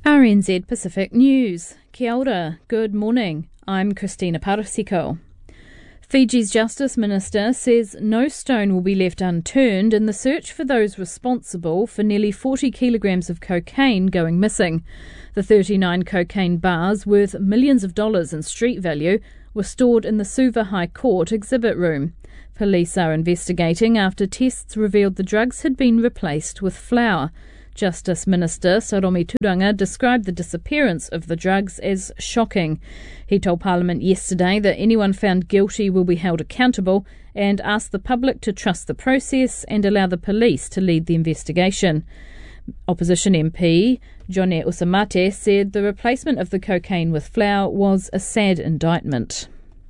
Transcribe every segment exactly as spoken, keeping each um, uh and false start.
R N Z Pacific News. Kia ora, good morning. I'm Christina Parasiko. Fiji's Justice Minister says no stone will be left unturned in the search for those responsible for nearly forty kilograms of cocaine going missing. The thirty-nine cocaine bars, worth millions of dollars in street value, were stored in the Suva High Court exhibit room. Police are investigating after tests revealed the drugs had been replaced with flour. Justice Minister Saromi Turanga described the disappearance of the drugs as shocking. He told Parliament yesterday that anyone found guilty will be held accountable and asked the public to trust the process and allow the police to lead the investigation. Opposition M P Jone Usamate said the replacement of the cocaine with flour was a sad indictment.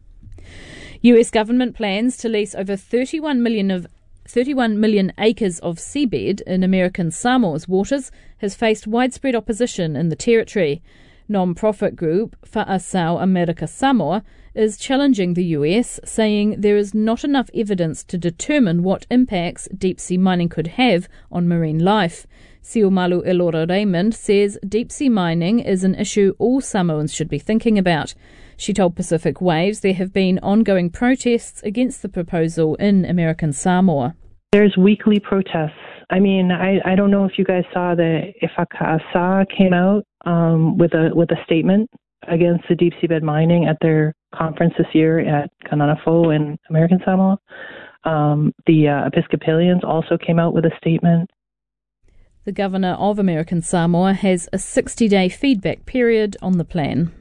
U S government plans to lease over thirty-one million of thirty-one million acres of seabed in American Samoa's waters has faced widespread opposition in the territory. Non-profit group Fa'asao America Samoa is challenging the U S, saying there is not enough evidence to determine what impacts deep-sea mining could have on marine life. Siumalu Elora Raymond says deep-sea mining is an issue all Samoans should be thinking about. She told Pacific Waves there have been ongoing protests against the proposal in American Samoa. There's weekly protests. I mean, I, I don't know if you guys saw that Ifaka'asa came out um, with a with a statement against the deep seabed mining at their conference this year at Kananafo in American Samoa. Um, the uh, Episcopalians also came out with a statement. The governor of American Samoa has a sixty-day feedback period on the plan.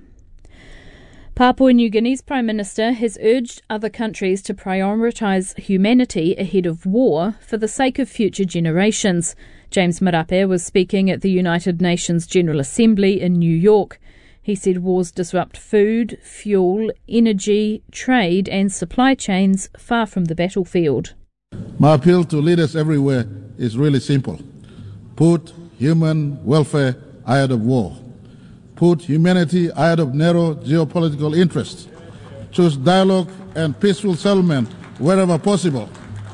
Papua New Guinea's Prime Minister has urged other countries to prioritise humanity ahead of war for the sake of future generations. James Marape was speaking at the United Nations General Assembly in New York. He said wars disrupt food, fuel, energy, trade and supply chains far from the battlefield. My appeal to leaders everywhere is really simple. Put human welfare ahead of war. Put humanity ahead of narrow geopolitical interests. Choose dialogue and peaceful settlement wherever possible.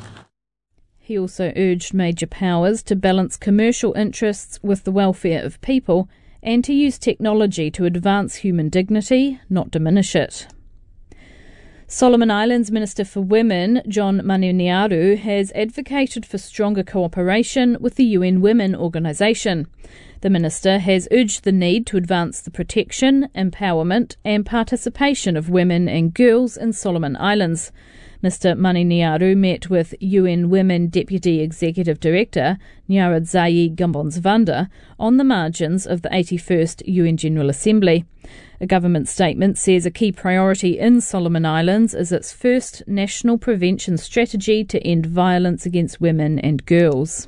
He also urged major powers to balance commercial interests with the welfare of people and to use technology to advance human dignity, not diminish it. Solomon Islands Minister for Women, John Manuniaru, has advocated for stronger cooperation with the U N Women Organisation. The minister has urged the need to advance the protection, empowerment and participation of women and girls in Solomon Islands. Mister Manuniaru met with U N Women Deputy Executive Director Nyaradzai Gambonsvanda on the margins of the eighty-first U N General Assembly. A government statement says a key priority in Solomon Islands is its first national prevention strategy to end violence against women and girls.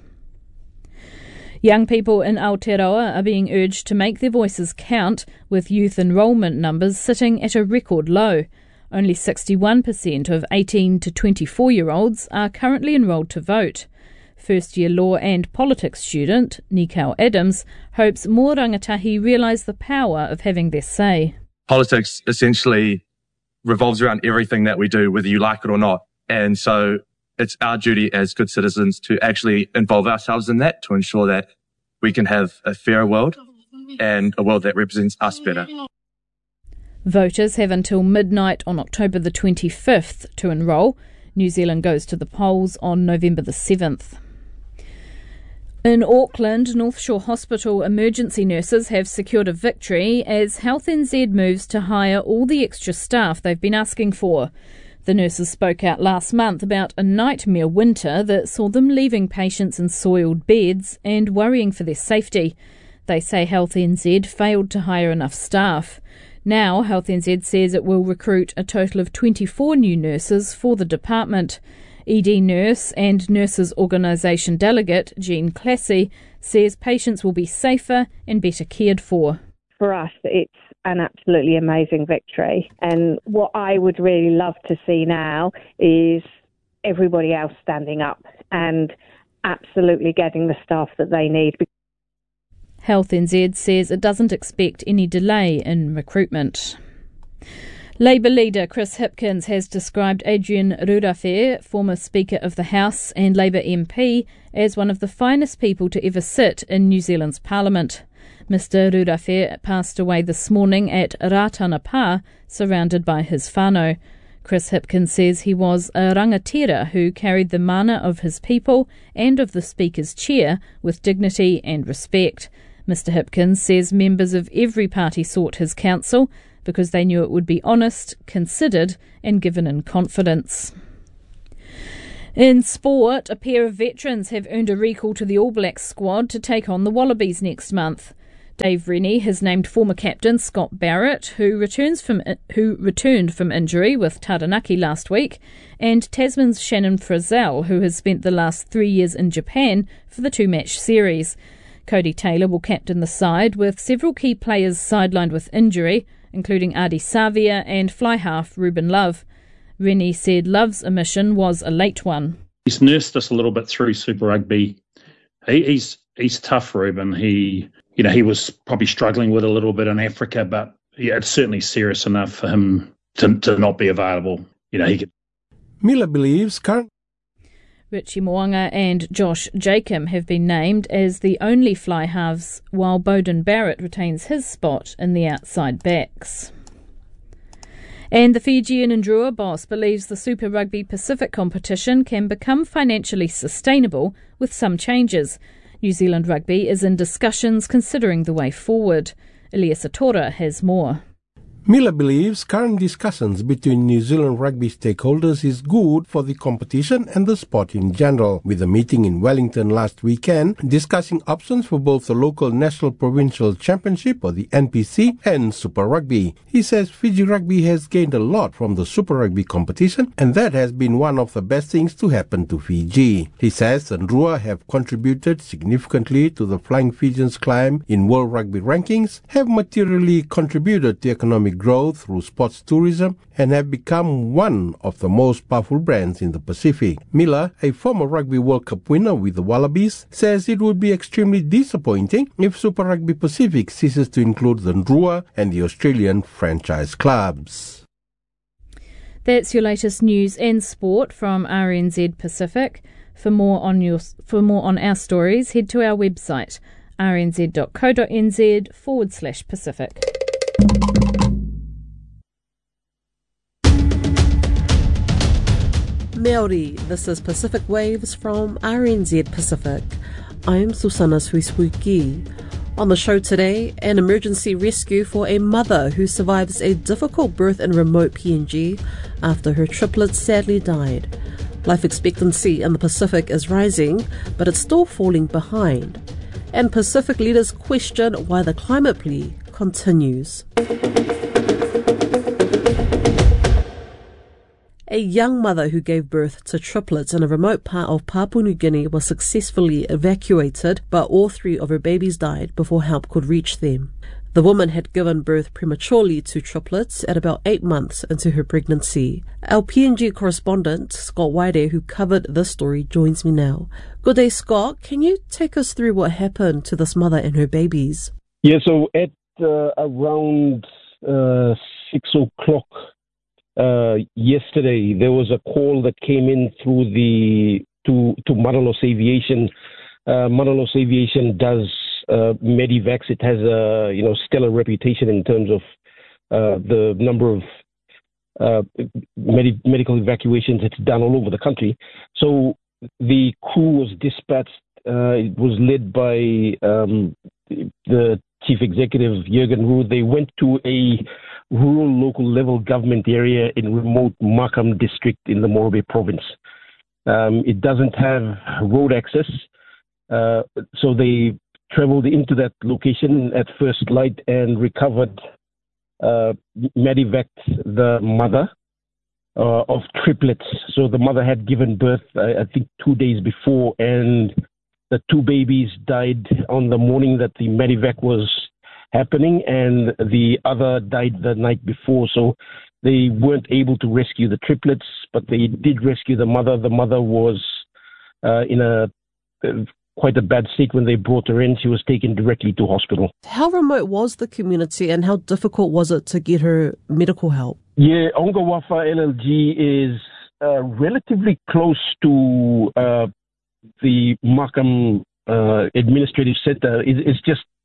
Young people in Aotearoa are being urged to make their voices count, with youth enrolment numbers sitting at a record low. Only sixty-one percent of eighteen to twenty-four-year-olds are currently enrolled to vote. First-year law and politics student Nikau Adams hopes more rangatahi realise the power of having their say. Politics essentially revolves around everything that we do, whether you like it or not. And so it's our duty as good citizens to actually involve ourselves in that to ensure that we can have a fairer world and a world that represents us better. Voters have until midnight on October the twenty-fifth to enrol. New Zealand goes to the polls on November the seventh. In Auckland, North Shore Hospital emergency nurses have secured a victory as Health N Z moves to hire all the extra staff they've been asking for. The nurses spoke out last month about a nightmare winter that saw them leaving patients in soiled beds and worrying for their safety. They say Health N Z failed to hire enough staff. Now, Health N Z says it will recruit a total of twenty-four new nurses for the department. E D nurse and Nurses Organisation delegate Jean Classy says patients will be safer and better cared for. For us, it's an absolutely amazing victory. And what I would really love to see now is everybody else standing up and absolutely getting the staff that they need. Health N Z says it doesn't expect any delay in recruitment. Labour leader Chris Hipkins has described Adrian Rurafe, former Speaker of the House and Labour M P, as one of the finest people to ever sit in New Zealand's Parliament. Mister Rurawhe passed away this morning at Ratanapa, surrounded by his whānau. Chris Hipkins says he was a rangatira who carried the mana of his people and of the Speaker's chair with dignity and respect. Mister Hipkins says members of every party sought his counsel because they knew it would be honest, considered and given in confidence. In sport, a pair of veterans have earned a recall to the All Blacks squad to take on the Wallabies next month. Dave Rennie has named former captain Scott Barrett, who returns from who returned from injury with Taranaki last week, and Tasman's Shannon Frizzell, who has spent the last three years in Japan for the two-match series. Cody Taylor will captain the side, with several key players sidelined with injury, including Adi Savia and fly half Ruben Love. Rennie said Love's omission was a late one. He's nursed us a little bit through Super Rugby. He, he's he's tough, Ruben. He you know he was probably struggling with a little bit in Africa, but yeah, it's certainly serious enough for him to to not be available. You know he could. Miller believes current. Richie Moanga and Josh Jacob have been named as the only fly halves, while Bowden Barrett retains his spot in the outside backs. And the Fijian and Drua boss believes the Super Rugby Pacific competition can become financially sustainable with some changes. New Zealand Rugby is in discussions considering the way forward. Elias Atora has more. Miller believes current discussions between New Zealand rugby stakeholders is good for the competition and the sport in general, with a meeting in Wellington last weekend discussing options for both the local National Provincial Championship, or the N P C, and Super Rugby. He says Fiji Rugby has gained a lot from the Super Rugby competition, and that has been one of the best things to happen to Fiji. He says the Ndrua have contributed significantly to the Flying Fijians' climb in World Rugby rankings, have materially contributed to economic growth through sports tourism, and have become one of the most powerful brands in the Pacific. Miller, a former Rugby World Cup winner with the Wallabies, says it would be extremely disappointing if Super Rugby Pacific ceases to include the Ndrua and the Australian franchise clubs. That's your latest news and sport from R N Z Pacific. For more on your for more on our stories, head to our website rnz.co.nz forward slash Pacific. Maori, this is Pacific Waves from R N Z Pacific. I'm Susana Suisuiki. On the show today, an emergency rescue for a mother who survives a difficult birth in remote P N G after her triplets sadly died. Life expectancy in the Pacific is rising, but it's still falling behind. And Pacific leaders question why the climate plea continues. A young mother who gave birth to triplets in a remote part of Papua New Guinea was successfully evacuated, but all three of her babies died before help could reach them. The woman had given birth prematurely to triplets at about eight months into her pregnancy. Our P N G correspondent, Scott Waide, who covered this story, joins me now. Good day, Scott. Can you take us through what happened to this mother and her babies? Yeah, so at uh, around uh, six o'clock uh, yesterday, there was a call that came in through the to to Madalos Aviation. Uh, Madalos Aviation does uh, Medivacs. It has a you know stellar reputation in terms of uh, the number of uh, med- medical evacuations it's done all over the country. So the crew was dispatched. Uh, it was led by um, the chief executive, Jürgen Roux. They went to a rural local level government area in remote Markham district in the Morobe province. Um, it doesn't have road access. Uh, so they traveled into that location at first light and recovered, uh, medevaced the mother uh, of triplets. So the mother had given birth, I, I think, two days before, and the two babies died on the morning that the medevac was happening, and the other died the night before. So they weren't able to rescue the triplets, but they did rescue the mother. The mother was uh, in a uh, quite a bad state when they brought her in. She was taken directly to hospital. How remote was the community and how difficult was it to get her medical help? Yeah, Ongawafa L L G is uh, relatively close to uh, the Markham uh, Administrative Center. It, it's just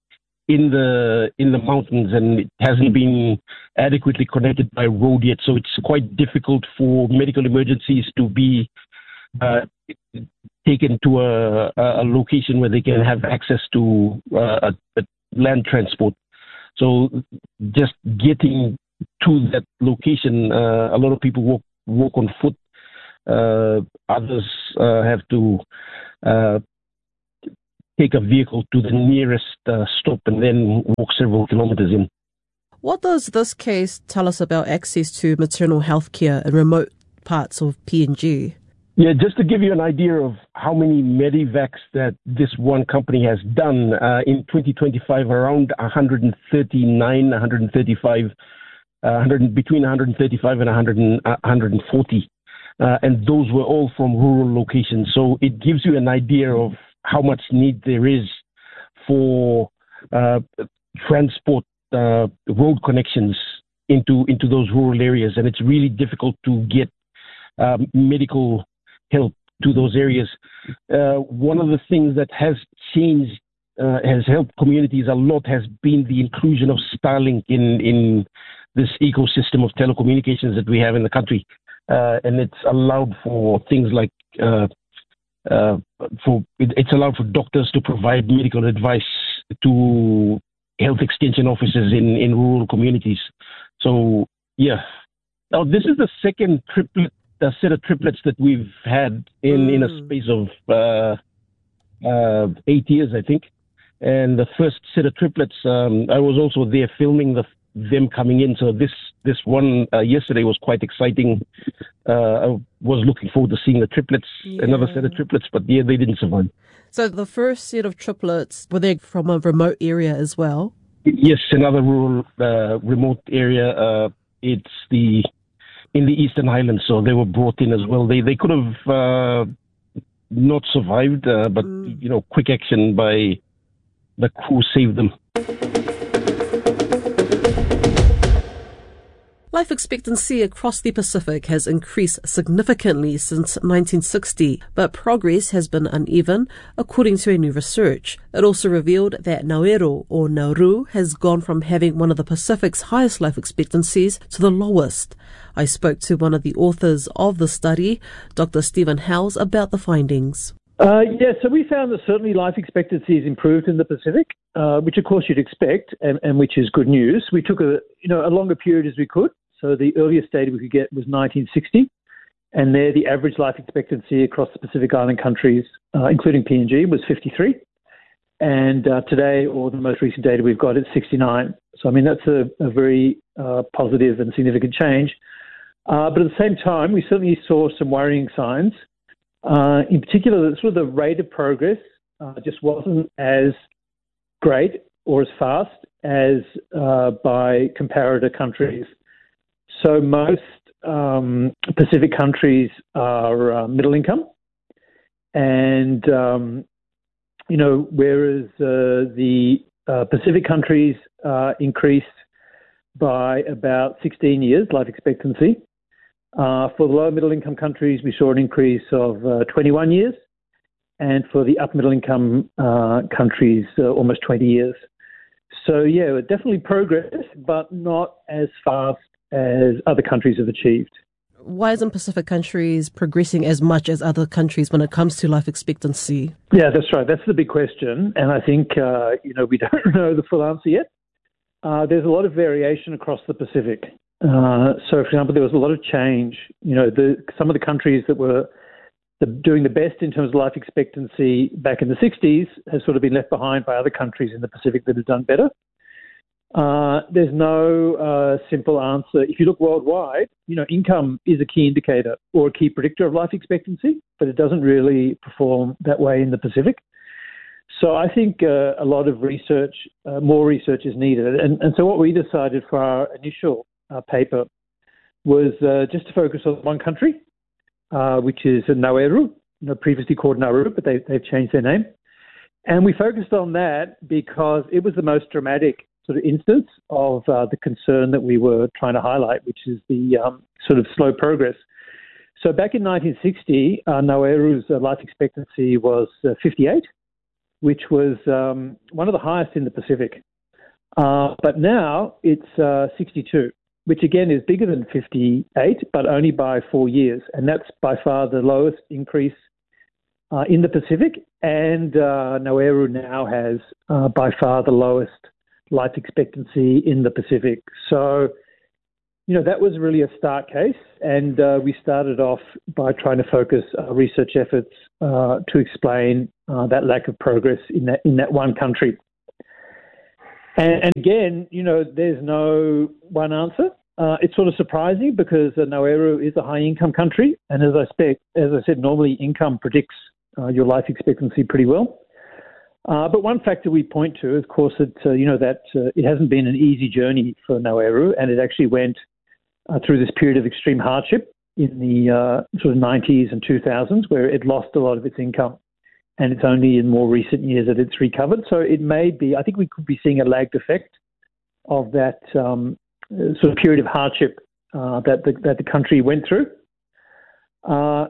in the in the mountains, and it hasn't been adequately connected by road yet. So it's quite difficult for medical emergencies to be uh, taken to a, a location where they can have access to uh, a, a land transport. So just getting to that location, uh, a lot of people walk walk on foot. Uh, others uh, have to uh, take a vehicle to the nearest uh, stop and then walk several kilometers in. What does this case tell us about access to maternal health care in remote parts of P N G? Yeah, just to give you an idea of how many Medivacs that this one company has done, uh, in twenty twenty-five, around one hundred thirty-nine, one hundred thirty-five, uh, one hundred, between one hundred thirty-five and one hundred, one hundred forty. Uh, and those were all from rural locations. So it gives you an idea of how much need there is for uh, transport, uh, road connections into into those rural areas. And it's really difficult to get um, medical help to those areas. Uh, one of the things that has changed, uh, has helped communities a lot, has been the inclusion of Starlink in, in this ecosystem of telecommunications that we have in the country. Uh, and it's allowed for things like uh, uh, for it, it's allowed for doctors to provide medical advice to health extension officers in, in rural communities. So yeah, now this is the second triplet uh, set of triplets that we've had in, mm. in a space of uh, uh, eight years, I think. And the first set of triplets, um, I was also there filming the them coming in. So this this one uh, yesterday was quite exciting. Uh, I was looking forward to seeing the triplets, yeah. another set of triplets, but yeah, they didn't survive. So the first set of triplets, were they from a remote area as well? Yes, another rural, uh, remote area. Uh, it's the in the Eastern Highlands, so they were brought in as well. They they could have uh, not survived, uh, but mm. you know, quick action by the crew saved them. Life expectancy across the Pacific has increased significantly since nineteen sixty, but progress has been uneven, according to a new research. It also revealed that Nauru, or Nauru, has gone from having one of the Pacific's highest life expectancies to the lowest. I spoke to one of the authors of the study, Doctor Stephen Howes, about the findings. Uh, yeah, so we found that certainly life expectancy has improved in the Pacific, uh, which of course you'd expect, and, and which is good news. We took a you know a longer period as we could. So the earliest data we could get was nineteen sixty, and there the average life expectancy across the Pacific Island countries, uh, including P N G, was fifty-three. And uh, today, or the most recent data we've got, is sixty-nine. So, I mean, that's a, a very uh, positive and significant change. Uh, but at the same time, we certainly saw some worrying signs. Uh, in particular, that sort of the rate of progress uh, just wasn't as great or as fast as uh, by comparator countries. So most um, Pacific countries are uh, middle income, and um, you know, whereas uh, the uh, Pacific countries uh, increased by about sixteen years life expectancy. Uh, for the lower middle income countries, we saw an increase of uh, twenty-one years, and for the upper middle income uh, countries, uh, almost twenty years. So yeah, definitely progress, but not as fast as other countries have achieved. Why isn't Pacific countries progressing as much as other countries when it comes to life expectancy? Yeah, that's right. That's the big question. And I think, uh, you know, we don't know the full answer yet. Uh, there's a lot of variation across the Pacific. Uh, so, for example, there was a lot of change. You know, the, some of the countries that were the, doing the best in terms of life expectancy back in the sixties has sort of been left behind by other countries in the Pacific that have done better. Uh, there's no uh, simple answer. If you look worldwide, you know, income is a key indicator or a key predictor of life expectancy, but it doesn't really perform that way in the Pacific. So I think uh, a lot of research, uh, more research is needed. And, and so what we decided for our initial uh, paper was uh, just to focus on one country, uh, which is Nauru, you know, previously called Nauru, but they, they've changed their name. And we focused on that because it was the most dramatic sort of instance of uh, the concern that we were trying to highlight, which is the um, sort of slow progress. So back in nineteen sixty, uh, Nauru's uh, life expectancy was uh, fifty-eight, which was um, one of the highest in the Pacific. Uh, but now it's uh, sixty-two, which again is bigger than fifty-eight, but only by four years. And that's by far the lowest increase uh, in the Pacific. And uh, Nauru now has uh, by far the lowest life expectancy in the Pacific. So, you know, that was really a start case. And uh, we started off by trying to focus our research efforts uh, to explain uh, that lack of progress in that in that one country. And, and again, you know, there's no one answer. Uh, it's sort of surprising because uh, Nauru is a high-income country, and as I expect, as I said, normally income predicts uh, your life expectancy pretty well. Uh, but one factor we point to, of course, that uh, you know that uh, it hasn't been an easy journey for Nauru, and it actually went uh, through this period of extreme hardship in the uh, sort of nineties and two thousands, where it lost a lot of its income. And it's only in more recent years that it's recovered. So it may be, I think we could be seeing a lagged effect of that um, sort of period of hardship uh, that, the, that the country went through. Uh,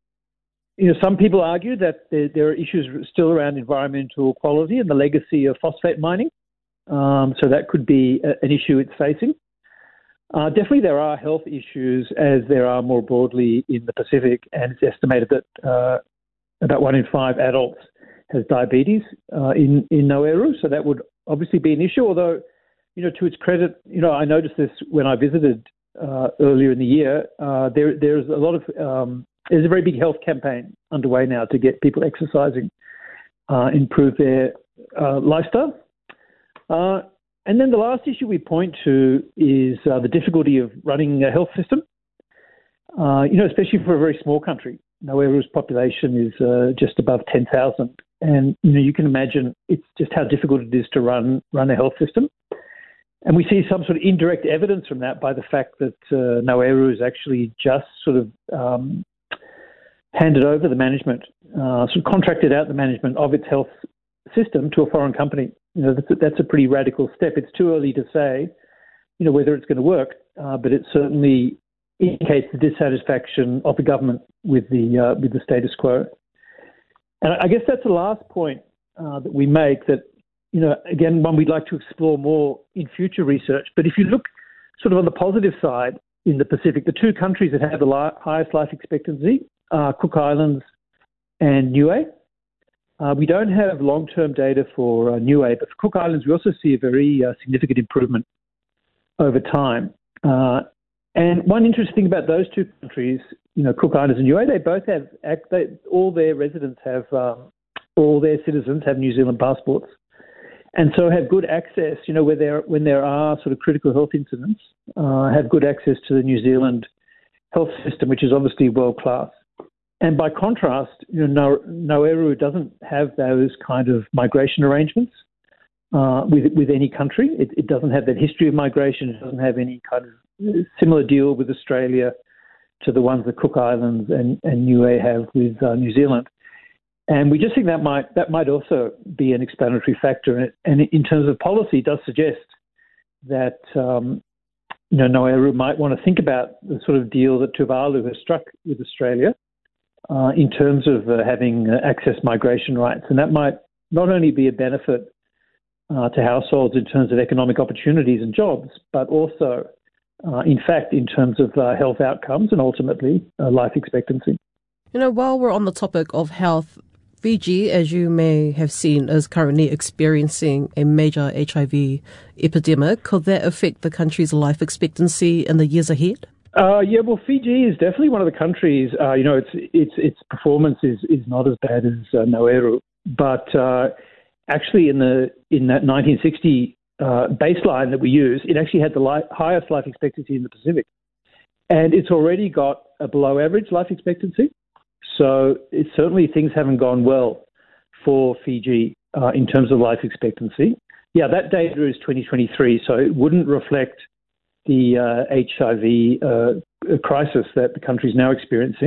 you know, some people argue that there, there are issues still around environmental quality and the legacy of phosphate mining. Um, so that could be a, an issue it's facing. Uh, definitely there are health issues as there are more broadly in the Pacific, and it's estimated that uh, about one in five adults has diabetes uh, in, in Nauru, so that would obviously be an issue, although, you know, to its credit, you know, I noticed this when I visited uh, earlier in the year, uh, there there's a lot of, um, there's a very big health campaign underway now to get people exercising, uh, improve their uh, lifestyle. Uh, and then the last issue we point to is uh, the difficulty of running a health system, uh, you know, especially for a very small country. Nauru's population is uh, just above ten thousand, and you know you can imagine it's just how difficult it is to run run a health system. And we see some sort of indirect evidence from that by the fact that uh, Nauru has actually just sort of um, handed over the management, uh, sort of contracted out the management of its health system to a foreign company. You know that's a, that's a pretty radical step. It's too early to say, you know, whether it's going to work, uh, but it certainly indicates the dissatisfaction of the government with the uh, with the status quo. And I guess that's the last point uh, that we make, that, you know, again, one we'd like to explore more in future research. But if you look sort of on the positive side in the Pacific, the two countries that have the li- highest life expectancy are Cook Islands and Niue. Uh, we don't have long-term data for uh, Niue, but for Cook Islands, we also see a very uh, significant improvement over time. Uh, And one interesting thing about those two countries, you know, Cook Islands and Niue, they both have, they, all their residents have, um, all their citizens have New Zealand passports, and so have good access, you know, where there, when there are sort of critical health incidents, uh, have good access to the New Zealand health system, which is obviously world class. And by contrast, you know, Nauru doesn't have those kind of migration arrangements uh, with with any country. It, it doesn't have that history of migration. It doesn't have any kind of similar deal with Australia to the ones that Cook Islands and, and Niue have with uh, New Zealand. And we just think that might that might also be an explanatory factor. And, it, and in terms of policy, it does suggest that um, you know Nauru might want to think about the sort of deal that Tuvalu has struck with Australia uh, in terms of uh, having uh, access migration rights. And that might not only be a benefit uh, to households in terms of economic opportunities and jobs, but also Uh, in fact, in terms of uh, health outcomes and ultimately uh, life expectancy. You know, while we're on the topic of health, Fiji, as you may have seen, is currently experiencing a major H I V epidemic. Could that affect the country's life expectancy in the years ahead? Uh, yeah, well, Fiji is definitely one of the countries. Uh, you know, its its its performance is, is not as bad as uh, Nauru, but uh, actually, in the in that nineteen sixty Uh, baseline that we use, it actually had the li- highest life expectancy in the Pacific. And it's already got a below average life expectancy. So it's certainly things haven't gone well for Fiji uh, in terms of life expectancy. Yeah, that data is twenty twenty-three, so it wouldn't reflect the uh, H I V uh, crisis that the country is now experiencing.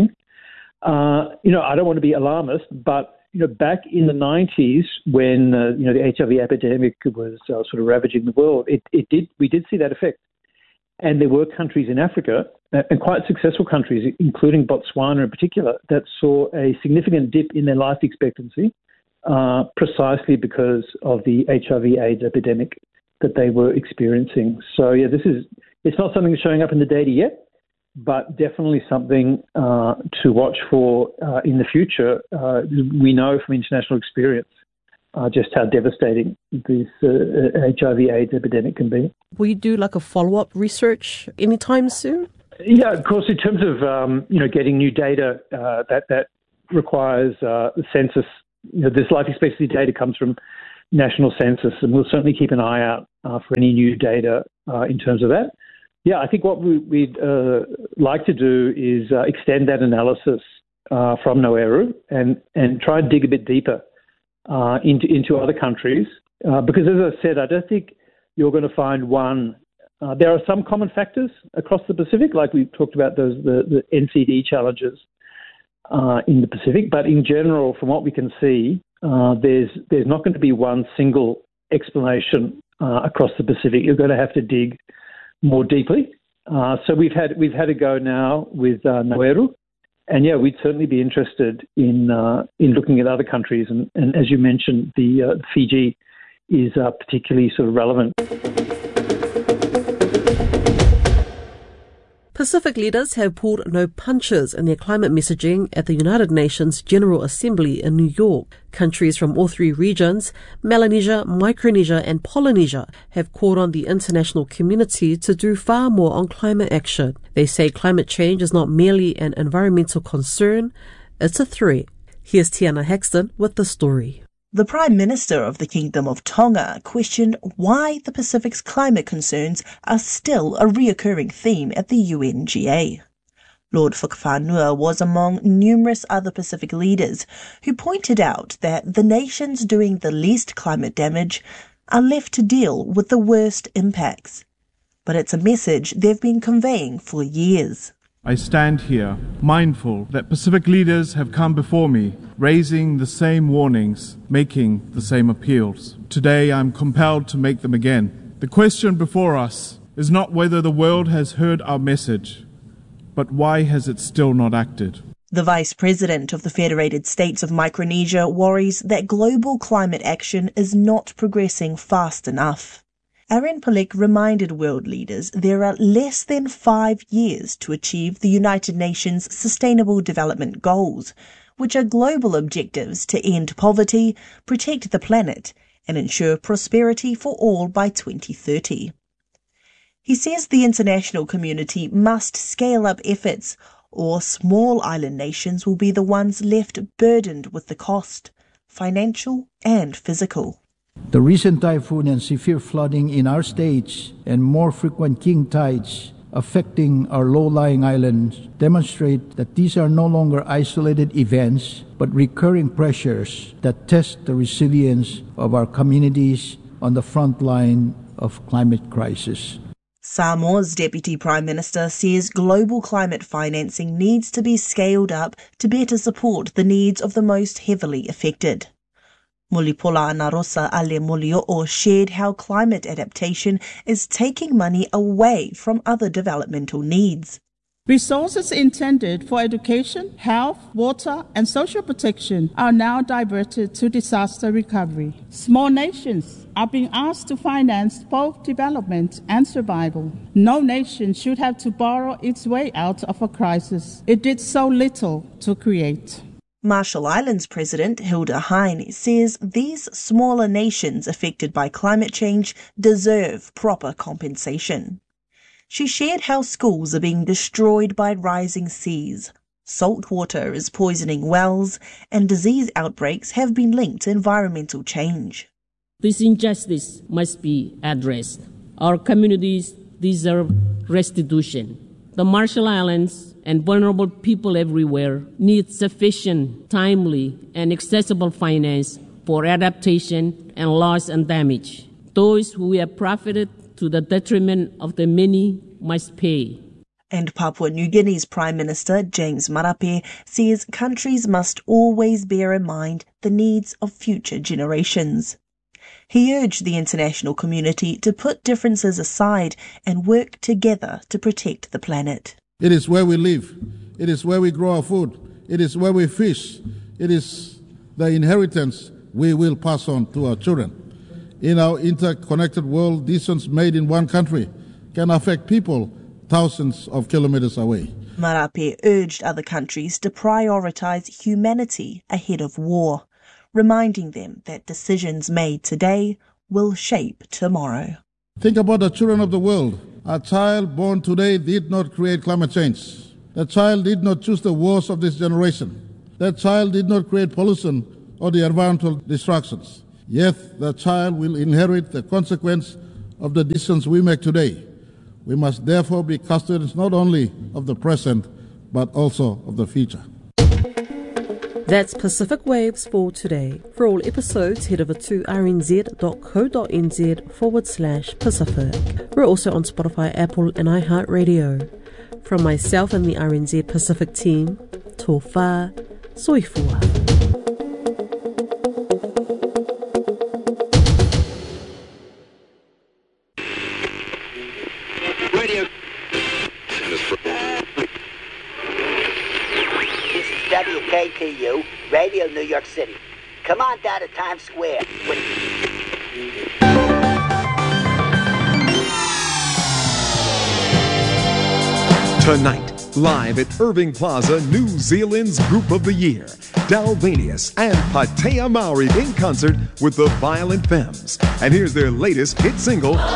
Uh, you know, I don't want to be alarmist, but you know, back in the nineties, when uh, you know the H I V epidemic was uh, sort of ravaging the world, it, it did we did see that effect, and there were countries in Africa, uh, and quite successful countries, including Botswana in particular, that saw a significant dip in their life expectancy uh, precisely because of the H I V AIDS epidemic that they were experiencing. So, yeah, this is it's not something that's showing up in the data yet, but definitely something uh, to watch for uh, in the future. Uh, we know from international experience uh, just how devastating this uh, H I V AIDS epidemic can be. Will you do like a follow-up research anytime soon? Yeah, of course, in terms of, um, you know, getting new data, uh, that, that requires uh, the census. You know, this life expectancy data comes from national census, and we'll certainly keep an eye out uh, for any new data uh, in terms of that. Yeah, I think what we, we'd uh, like to do is uh, extend that analysis uh, from Nauru and, and try and dig a bit deeper uh, into, into other countries. Uh, because, as I said, I don't think you're going to find one. Uh, there are some common factors across the Pacific, like we talked about those the, the N C D challenges uh, in the Pacific. But in general, from what we can see, uh, there's there's not going to be one single explanation uh, across the Pacific. You're going to have to dig more deeply. Uh, so we've had we've had a go now with uh, Nauru, and yeah, we'd certainly be interested in uh, in looking at other countries. And, and as you mentioned, the uh, Fiji is uh, particularly sort of relevant. Pacific leaders have pulled no punches in their climate messaging at the United Nations General Assembly in New York. Countries from all three regions, Melanesia, Micronesia and Polynesia, have called on the international community to do far more on climate action. They say climate change is not merely an environmental concern, it's a threat. Here's Tiana Haxton with the story. The Prime Minister of the Kingdom of Tonga questioned why the Pacific's climate concerns are still a reoccurring theme at the U N G A. Lord Whakawhanua was among numerous other Pacific leaders who pointed out that the nations doing the least climate damage are left to deal with the worst impacts. But it's a message they've been conveying for years. I stand here, mindful that Pacific leaders have come before me, raising the same warnings, making the same appeals. Today I'm compelled to make them again. The question before us is not whether the world has heard our message, but why has it still not acted? The Vice President of the Federated States of Micronesia worries that global climate action is not progressing fast enough. Aaron Palik reminded world leaders there are less than five years to achieve the United Nations Sustainable Development Goals, which are global objectives to end poverty, protect the planet, and ensure prosperity for all by twenty thirty. He says the international community must scale up efforts, or small island nations will be the ones left burdened with the cost, financial and physical. The recent typhoon and severe flooding in our states and more frequent king tides affecting our low-lying islands demonstrate that these are no longer isolated events, but recurring pressures that test the resilience of our communities on the front line of climate crisis. Samoa's Deputy Prime Minister says global climate financing needs to be scaled up to better support the needs of the most heavily affected. Mulipola Narosa Ale Mulio'o shared how climate adaptation is taking money away from other developmental needs. Resources intended for education, health, water and social protection are now diverted to disaster recovery. Small nations are being asked to finance both development and survival. No nation should have to borrow its way out of a crisis it did so little to create. Marshall Islands President Hilda Hine says these smaller nations affected by climate change deserve proper compensation. She shared how schools are being destroyed by rising seas, salt water is poisoning wells, and disease outbreaks have been linked to environmental change. This injustice must be addressed. Our communities deserve restitution. The Marshall Islands and vulnerable people everywhere need sufficient, timely, and accessible finance for adaptation and loss and damage. Those who have profited to the detriment of the many must pay. And Papua New Guinea's Prime Minister James Marape says countries must always bear in mind the needs of future generations. He urged the international community to put differences aside and work together to protect the planet. It is where we live. It is where we grow our food. It is where we fish. It is the inheritance we will pass on to our children. In our interconnected world, decisions made in one country can affect people thousands of kilometers away. Marape urged other countries to prioritise humanity ahead of war, reminding them that decisions made today will shape tomorrow. Think about the children of the world. A child born today did not create climate change. That child did not choose the wars of this generation. That child did not create pollution or the environmental destructions. Yet the child will inherit the consequence of the decisions we make today. We must therefore be custodians not only of the present, but also of the future. That's Pacific Waves for today. For all episodes, head over to rnz.co.nz forward slash Pacific. We're also on Spotify, Apple and iHeartRadio. From myself and the R N Z Pacific team, tō whā, soifua. Radio. This is W K T U, Radio New York City. Come on down to Times Square. Tonight, live at Irving Plaza, New Zealand's Group of the Year, Dalvanius and Patea Maori in concert with the Violent Femmes. And here's their latest hit single,